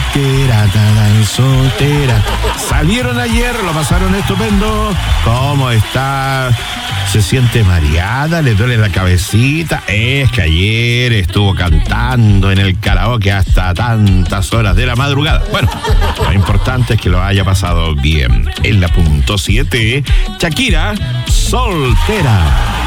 soltera, tan soltera. Salieron ayer, lo pasaron estupendo. ¿Cómo está? ¿Se siente mareada? ¿Le duele la cabecita? Es que ayer estuvo cantando en el karaoke hasta tantas horas de la madrugada. Bueno, lo importante es que lo haya pasado bien. En la punto 7, Shakira, soltera.